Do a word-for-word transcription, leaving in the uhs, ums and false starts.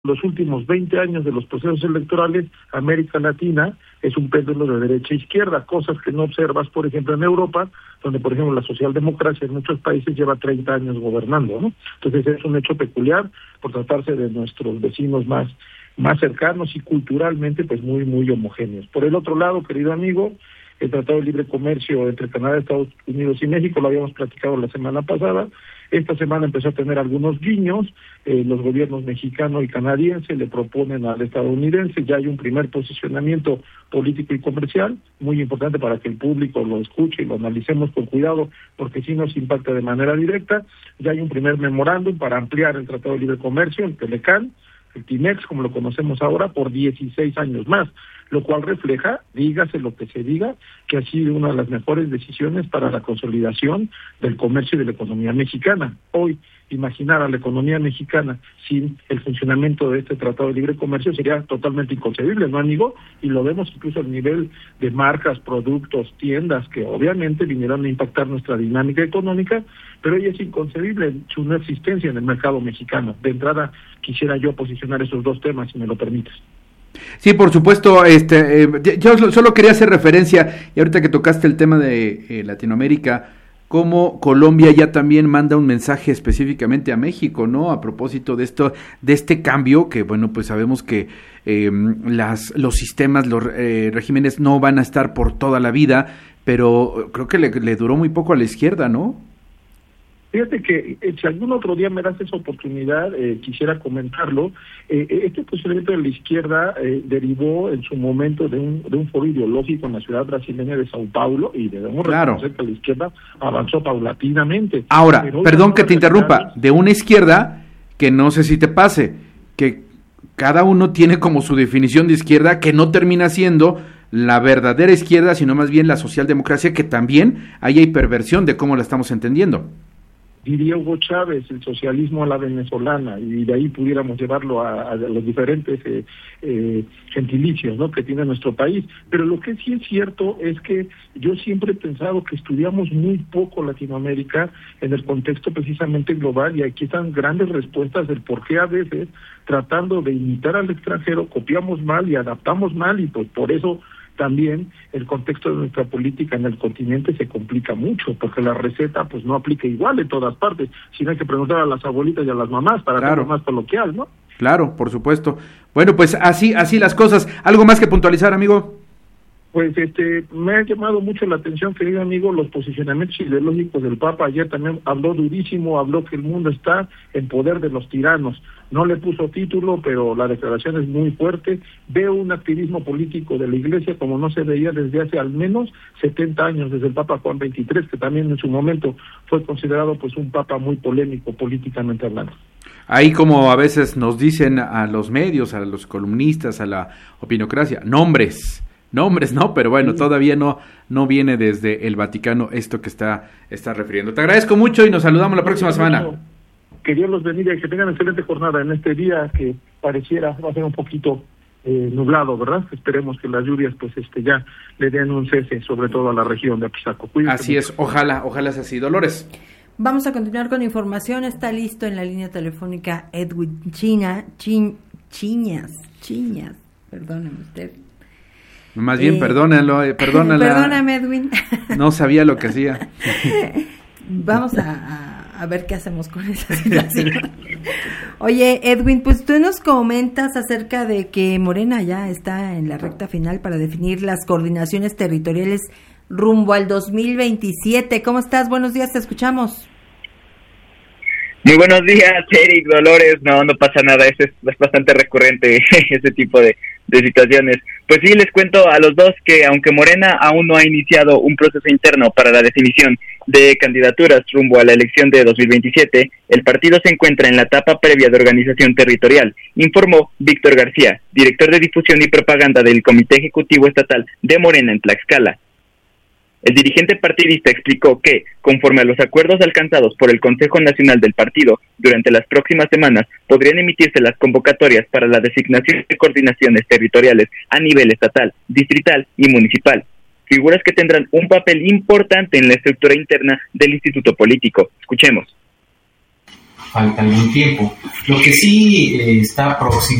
los últimos veinte años de los procesos electorales, América Latina es un péndulo de derecha a izquierda, cosas que no observas, por ejemplo, en Europa, donde, por ejemplo, la socialdemocracia en muchos países lleva treinta años gobernando, ¿no? Entonces es un hecho peculiar por tratarse de nuestros vecinos más, más cercanos y culturalmente, pues, muy, muy homogéneos. Por el otro lado, querido amigo, el Tratado de Libre Comercio entre Canadá, Estados Unidos y México, lo habíamos platicado la semana pasada. Esta semana empezó a tener algunos guiños, eh, los gobiernos mexicano y canadiense le proponen al estadounidense, ya hay un primer posicionamiento político y comercial, muy importante para que el público lo escuche y lo analicemos con cuidado, porque sí nos impacta de manera directa. Ya hay un primer memorándum para ampliar el Tratado de Libre Comercio, el TELECAN, el TIMEX, como lo conocemos ahora, por dieciséis años más, lo cual refleja, dígase lo que se diga, que ha sido una de las mejores decisiones para la consolidación del comercio y de la economía mexicana. Hoy, imaginar a la economía mexicana sin el funcionamiento de este Tratado de Libre Comercio sería totalmente inconcebible, ¿no, amigo? Y lo vemos incluso al nivel de marcas, productos, tiendas, que obviamente vinieron a impactar nuestra dinámica económica, pero hoy es inconcebible su no existencia en el mercado mexicano. De entrada, quisiera yo posicionar esos dos temas, si me lo permites. Sí, por supuesto. Este, eh, yo solo quería hacer referencia, y ahorita que tocaste el tema de eh, Latinoamérica, cómo Colombia ya también manda un mensaje específicamente a México, ¿no? A propósito de esto, de este cambio, que bueno, pues sabemos que eh, las, los sistemas, los eh, regímenes no van a estar por toda la vida, pero creo que le, le duró muy poco a la izquierda, ¿no? Fíjate que eh, si algún otro día me das esa oportunidad, eh, quisiera comentarlo. Eh, este posicionamiento de la izquierda eh, derivó en su momento de un de un foro ideológico en la ciudad brasileña de Sao Paulo, y debemos claro. reconocer que la izquierda avanzó paulatinamente. Ahora, perdón que te interrumpa, de una izquierda que no sé si te pase, que cada uno tiene como su definición de izquierda, que no termina siendo la verdadera izquierda, sino más bien la socialdemocracia, que también ahí hay perversión de cómo la estamos entendiendo. Diría Hugo Chávez, el socialismo a la venezolana, y de ahí pudiéramos llevarlo a, a los diferentes eh, eh, gentilicios, ¿no?, que tiene nuestro país. Pero lo que sí es cierto es que yo siempre he pensado que estudiamos muy poco Latinoamérica en el contexto precisamente global, y aquí están grandes respuestas del por qué a veces, tratando de imitar al extranjero, copiamos mal y adaptamos mal, y pues por eso también el contexto de nuestra política en el continente se complica mucho, porque la receta pues no aplica igual en todas partes, sino hay que preguntar a las abuelitas y a las mamás para claro. hacerlo más coloquial, ¿no? Claro, por supuesto. Bueno, pues así así las cosas. ¿Algo más que puntualizar, amigo? Pues este me ha llamado mucho la atención, querido amigo, los posicionamientos ideológicos del Papa. Ayer también habló durísimo, habló que el mundo está en poder de los tiranos. No le puso título, pero la declaración es muy fuerte. Veo un activismo político de la Iglesia como no se veía desde hace al menos setenta años, desde el Papa Juan veintitrés, que también en su momento fue considerado pues un papa muy polémico políticamente hablando. Ahí, como a veces nos dicen a los medios, a los columnistas, a la opinocracia, nombres. Nombres, ¿no? Pero bueno, todavía no no viene desde el Vaticano esto que está está refiriendo. Te agradezco mucho y nos saludamos la próxima semana. Que Dios los bendiga y que tengan excelente jornada en este día que pareciera va a ser un poquito eh, nublado, ¿verdad? Esperemos que las lluvias pues este ya le den un cese, sobre todo a la región de Apizaco. Cuídense así mucho. Es, ojalá, ojalá sea así. Dolores. Vamos a continuar con información. Está listo en la línea telefónica Edwin China, Chin, Chiñas, Chiñas, perdóneme usted. Más bien, eh, perdónalo, eh, perdónala. Perdóname, Edwin. No sabía lo que hacía. Vamos a, a, a ver qué hacemos con esa situación. Oye, Edwin, pues tú nos comentas acerca de que Morena ya está en la recta final para definir las coordinaciones territoriales rumbo al dos mil veintisiete. ¿Cómo estás? Buenos días, te escuchamos. Muy buenos días, Eric, Dolores. No, no pasa nada, es, es bastante recurrente ese tipo de, de situaciones. Pues sí, les cuento a los dos que aunque Morena aún no ha iniciado un proceso interno para la definición de candidaturas rumbo a la elección de dos mil veintisiete, el partido se encuentra en la etapa previa de organización territorial, informó Víctor García, director de difusión y propaganda del Comité Ejecutivo Estatal de Morena en Tlaxcala. El dirigente partidista explicó que, conforme a los acuerdos alcanzados por el Consejo Nacional del Partido, durante las próximas semanas podrían emitirse las convocatorias para la designación de coordinaciones territoriales a nivel estatal, distrital y municipal, figuras que tendrán un papel importante en la estructura interna del instituto político. Escuchemos. falta algún tiempo. Lo que sí eh, está próximo